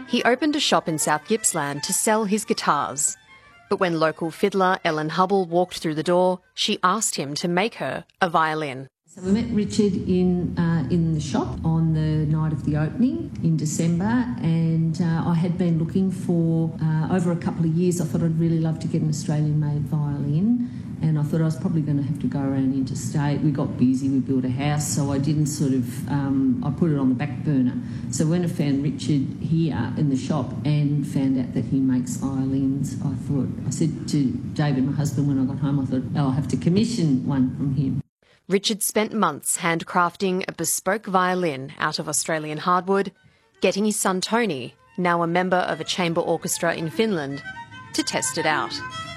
He opened a shop in South Gippsland to sell his guitars. But when local fiddler Ellen Hubble walked through the door, she asked him to make her a violin. So we met Richard in the shop on the night of the opening in December, and I had been looking for, over a couple of years, I thought I'd really love to get an Australian-made violin, and I thought I was probably going to have to go around interstate. We got busy, we built a house, so I didn't I put it on the back burner. So when I found Richard here in the shop and found out that he makes violins, I said to David, my husband, when I got home, I thought, I'll have to commission one from him. Richard spent months handcrafting a bespoke violin out of Australian hardwood, getting his son Tony, now a member of a chamber orchestra in Finland, to test it out.